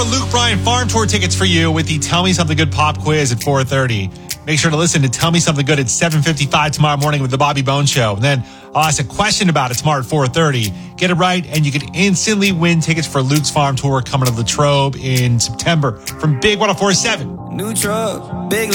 Luke Bryan Farm Tour tickets for you with the Tell Me Something Good pop quiz at 4:30. Make sure to listen to Tell Me Something Good at 7:55 tomorrow morning with the Bobby Bones Show. And then I'll ask a question about it tomorrow at 4:30. Get it right, and you can instantly win tickets for Luke's Farm Tour coming to Latrobe in September from Big 104.7. New truck, big